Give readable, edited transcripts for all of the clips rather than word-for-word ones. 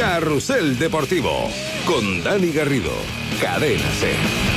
Carrusel Deportivo con Dani Garrido, Cadena SER.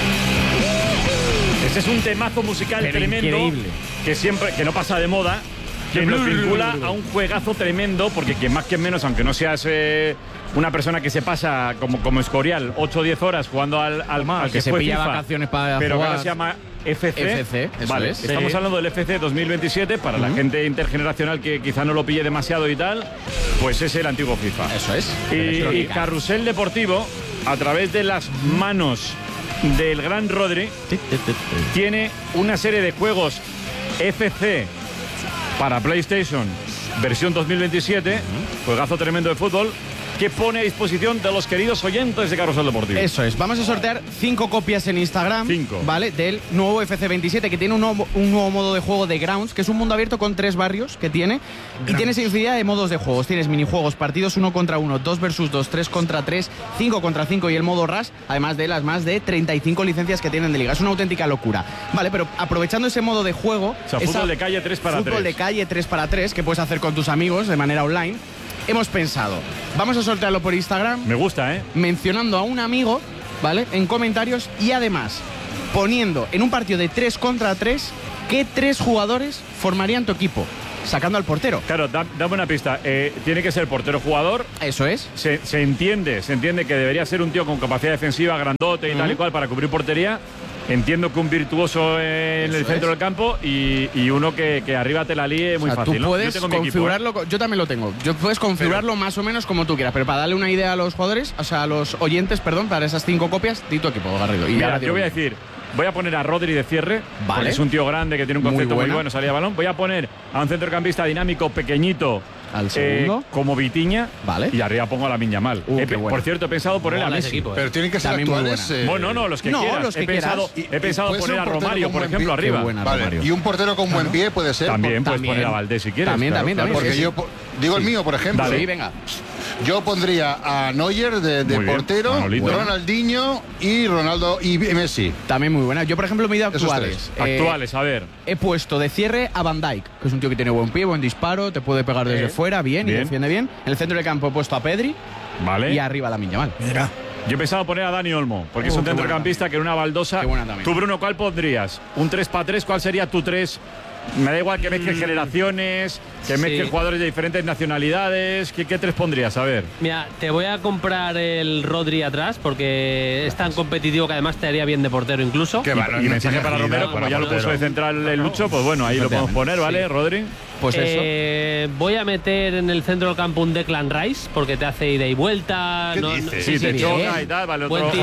Este es un temazo musical tremendo, increíble, que no pasa de moda, que nos vincula a un juegazo tremendo, porque quien más, quien menos, aunque no seas una persona que se pasa como Escorial 8 o 10 horas jugando al que se pilla FIFA, vacaciones para pero jugar. que ahora se llama FC. Vale, estamos hablando del FC 2027 para la gente intergeneracional que quizá no lo pille demasiado y tal, pues es el antiguo FIFA. Eso es. Y Carrusel Deportivo, a través de las manos del gran Rodri, tiene una serie de juegos FC para PlayStation versión 2027, juegazo tremendo de fútbol, que pone a disposición de los queridos oyentes de Carrusel Deportivo. Eso es, vamos a sortear 5 copias en Instagram, 5, ¿vale? Del nuevo FC 27, que tiene un nuevo modo de juego de Grounds, que es un mundo abierto con 3 barrios que tiene, y tienes infinidad de modos de juegos. Tienes minijuegos, partidos 1 contra 1, 2 versus 2, 3 contra 3, 5 contra 5 y el modo Rush, además de las más de 35 licencias que tienen de liga. Es una auténtica locura. Vale, pero aprovechando ese modo de juego... O sea, fútbol de calle 3 para 3. Fútbol de calle 3 para 3, que puedes hacer con tus amigos de manera online. Hemos pensado, vamos a sortearlo por Instagram. Me gusta, mencionando a un amigo, ¿vale? En comentarios, y además poniendo en un partido de 3 contra 3 qué 3 jugadores formarían tu equipo, sacando al portero. Claro, dame una pista. Tiene que ser portero jugador. Eso es. Se entiende que debería ser un tío con capacidad defensiva, grandote y tal y cual para cubrir portería. Entiendo que un virtuoso en el centro del campo y uno que arriba te la líe muy fácil. Tú puedes configurarlo, yo también lo tengo. Puedes configurarlo más o menos como tú quieras, pero para darle una idea a los jugadores, o sea, a los oyentes, perdón, para esas 5 copias, di tu equipo, Garrido. Y mira, yo voy a decir, voy a poner a Rodri de cierre, porque es un tío grande que tiene un concepto muy bueno, salida de balón. Voy a poner a un centrocampista dinámico, pequeñito, al segundo, como Vitinha, vale, y arriba pongo a Lamine Yamal. Por cierto, he pensado poner a Messi. Pero tienen que ser actuales. Bueno, no, los que quieras. Los que he pensado poner a Romario, por ejemplo, arriba. Vale. Y un portero con buen pie puede ser. También puedes poner a Valdés si quieres. También. Porque yo digo el mío, por ejemplo. Sí, venga. Yo pondría a Neuer de portero, Ronaldinho y Ronaldo y Messi. También muy buena. Yo, por ejemplo, me he ido actuales. Actuales, a ver. He puesto de cierre a Van Dijk, que es un tío que tiene buen pie, buen disparo, te puede pegar desde fuera, bien, y defiende bien. En el centro del campo he puesto a Pedri. Vale. Y arriba a Lamine Yamal. Mira. Yo he pensado poner a Dani Olmo, porque es un centrocampista que en una baldosa. Tú, Bruno, ¿cuál pondrías? ¿Un 3 para 3? ¿Cuál sería tu 3? Me da igual que mezcles generaciones, que mezcles jugadores de diferentes nacionalidades. ¿Qué 3 pondrías? A ver. Mira, te voy a comprar el Rodri atrás, porque es tan competitivo que además te haría bien de portero incluso. Y mensaje para Romero, como ya lo puso de central el Lucho, pues bueno, ahí lo podemos poner, ¿vale, Rodri? Pues eso. Voy a meter en el centro del campo un Declan Rice, porque te hace ida y vuelta. Sí, te choca y tal, vale, otro.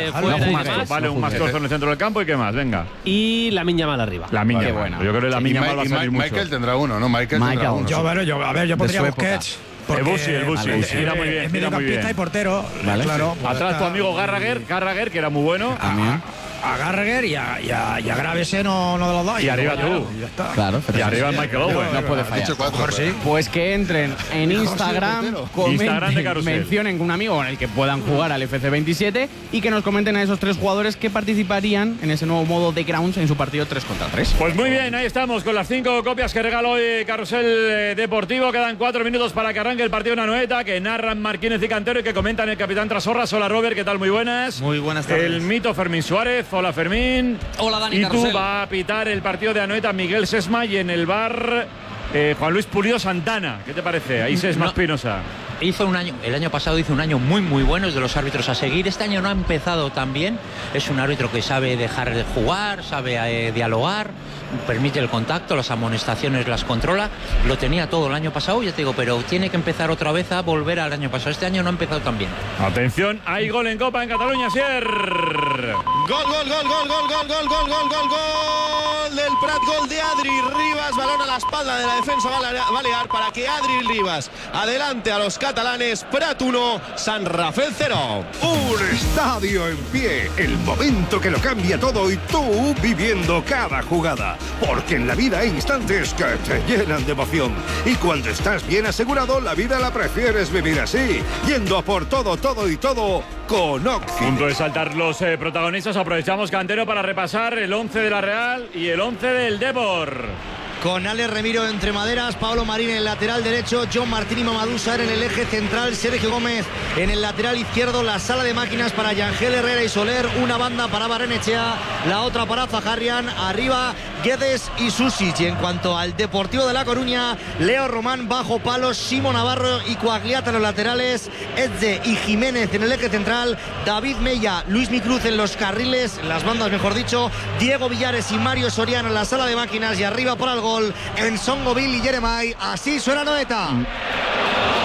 Vale, un mastrozo en el centro del campo y qué más, venga. Y Lamine Yamal arriba. Lamine Yamal. Yo creo que Lamine Yamal va a salir mucho. Michael tendrá uno, ¿no? Michael tendrá uno. Yo pondría Busquets. El Busi. Mira muy bien. Es mediocampista y portero. Vale, claro. Atrás tu amigo Gallagher, que era muy bueno. A Gallagher y a Gravese, no de los dos. Y arriba tú. Claro. Y arriba Michael Owen. No puede fallar. Sí. Pues que entren en Instagram, comenten, mencionen un amigo con el que puedan jugar al FC27 y que nos comenten a esos 3 jugadores que participarían en ese nuevo modo de Grounds en su partido 3 contra 3. Pues muy bien, ahí estamos con las 5 copias que regaló hoy Carrusel Deportivo. Quedan 4 minutos para que arranque el partido de Anoeta, que narran Marquínez y Cantero y que comentan el capitán Trasorras. Hola, Robert, ¿qué tal? Muy buenas. Muy buenas tardes. El mito Fermín Suárez. Hola, Fermín. Hola, Dani. Y Carrusel. tú va a pitar el partido de Anoeta Miguel Sesma y en el bar Juan Luis Pulido Santana. ¿Qué te parece? Ahí Sesma Espinosa. El año pasado hizo un año muy bueno, es de los árbitros a seguir. Este año no ha empezado tan bien. Es un árbitro que sabe dejar de jugar, sabe dialogar, permite el contacto, las amonestaciones las controla. Lo tenía todo el año pasado, ya te digo, pero tiene que empezar otra vez a volver al año pasado. Este año no ha empezado tan bien. Atención, hay gol en Copa en Cataluña, Sier. Gol del Prat, gol de Adri Ribas, balón a la espalda de la defensa balear para que Adri Ribas adelante a los catalanes. Prat 1, San Rafael 0. Un estadio en pie, el momento que lo cambia todo y tú viviendo cada jugada, porque en la vida hay instantes que te llenan de emoción y cuando estás bien asegurado la vida la prefieres vivir así, yendo a por todo con Oxy. Punto de saltar los protagonistas. Aprovechamos, Cantero, para repasar el 11 de la Real y el 11 del Depor. con Alex Remiro entre maderas, Pablo Marín en el lateral derecho, John Martín y Mamadou Sarr en el eje central, Sergio Gómez en el lateral izquierdo, la sala de máquinas para Yangel Herrera y Soler, una banda para Barrenechea, la otra para Zaharrian, arriba Guedes y Susic. Y en cuanto al Deportivo de La Coruña, Leo Román bajo palos, Simo Navarro y Coagliata en los laterales, Edze y Jiménez en el eje central, David Mella, Luis Micruz en los carriles, las bandas mejor dicho, Diego Villares y Mario Soriano en la sala de máquinas, y arriba para el gol Ensongo Bill y Jeremai. Así suena Noeta.